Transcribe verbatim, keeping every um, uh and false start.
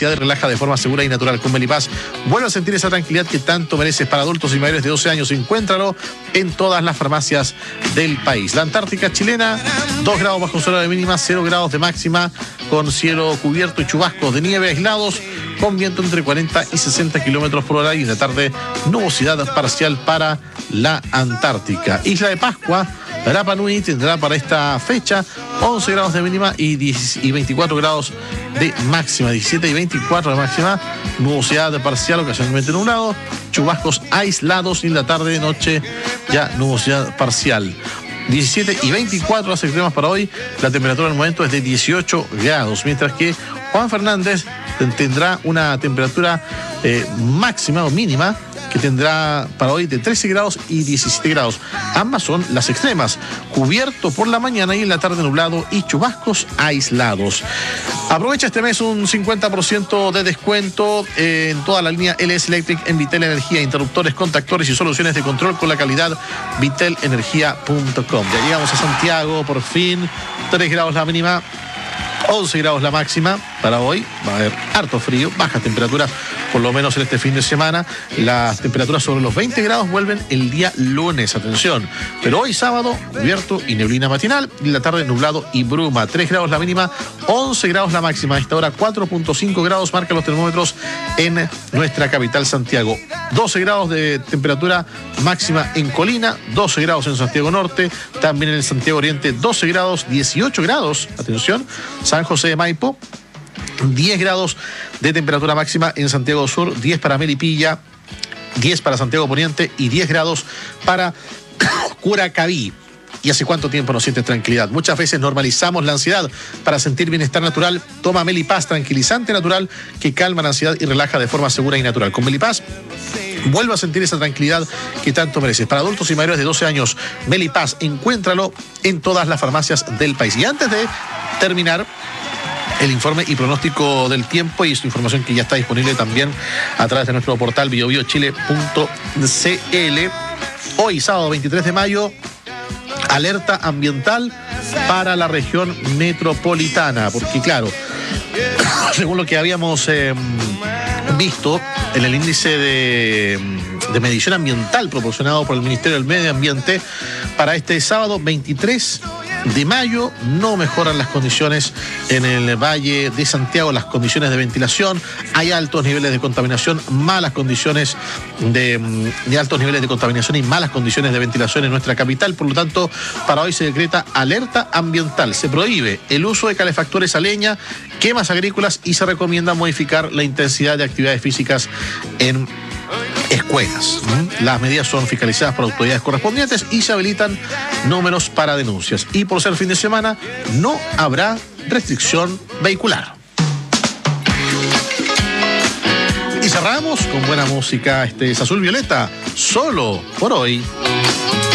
ansiedad y relaja de forma segura y natural. Con Melipaz vuelve a sentir esa tranquilidad que tanto mereces. Para adultos y mayores de doce años, encuéntralo en todas las farmacias del país. La Antártica chilena, dos grados bajo cero de mínima, cero grados de máxima, con cielo cubierto y chubascos de nieve aislados, con viento entre cuarenta y sesenta kilómetros por hora, y en la tarde nubosidad parcial para la Antártica. Isla de Pascua, Rapa Nui tendrá para esta fecha once grados de mínima y, diez, y veinticuatro grados de máxima, diecisiete y veinticuatro de máxima, nubosidad parcial, ocasionalmente nublado, chubascos aislados, y en la tarde noche ya nubosidad parcial. diecisiete y veinticuatro las extremas para hoy. La temperatura al momento es de dieciocho grados, mientras que Juan Fernández tendrá una temperatura eh, máxima o mínima que tendrá para hoy de trece grados y diecisiete grados. Ambas son las extremas. Cubierto por la mañana y en la tarde nublado y chubascos aislados. Aprovecha este mes un cincuenta por ciento de descuento en toda la línea L S Electric en Vitel Energía, interruptores, contactores y soluciones de control con la calidad vitel energía punto com. Ya llegamos a Santiago, por fin. tres grados la mínima, once grados la máxima. Para hoy va a haber harto frío, bajas temperaturas, por lo menos en este fin de semana. Las temperaturas sobre los veinte grados vuelven el día lunes, atención. Pero hoy sábado, cubierto y neblina matinal, y en la tarde nublado y bruma. tres grados la mínima, once grados la máxima. A esta hora cuatro punto cinco grados marcan los termómetros en nuestra capital Santiago. doce grados de temperatura máxima en Colina, doce grados en Santiago Norte, también en el Santiago Oriente doce grados, dieciocho grados, atención, San José de Maipo, diez grados de temperatura máxima en Santiago Sur, diez para Melipilla, diez para Santiago Poniente y diez grados para Curacaví. ¿Y hace cuánto tiempo nos sientes tranquilidad? Muchas veces normalizamos la ansiedad. Para sentir bienestar natural, toma Melipaz, tranquilizante natural que calma la ansiedad y relaja de forma segura y natural. Con Melipaz, vuelve a sentir esa tranquilidad que tanto mereces. Para adultos y mayores de doce años, Melipaz, encuéntralo en todas las farmacias del país. Y antes de terminar el informe y pronóstico del tiempo y su información que ya está disponible también a través de nuestro portal bio bio chile punto c l. Hoy, sábado veintitrés de mayo, alerta ambiental para la región metropolitana, porque claro, según lo que habíamos eh, visto en el índice de, de medición ambiental proporcionado por el Ministerio del Medio Ambiente, para este sábado veintitrés de mayo no mejoran las condiciones en el Valle de Santiago, las condiciones de ventilación. Hay altos niveles de contaminación, malas condiciones de, de altos niveles de contaminación y malas condiciones de ventilación en nuestra capital. Por lo tanto, para hoy se decreta alerta ambiental. Se prohíbe el uso de calefactores a leña, quemas agrícolas, y se recomienda modificar la intensidad de actividades físicas en escuelas. Las medidas son fiscalizadas por autoridades correspondientes y se habilitan números para denuncias. Y por ser fin de semana, no habrá restricción vehicular. Y cerramos con buena música. Este es Azul Violeta, solo por hoy.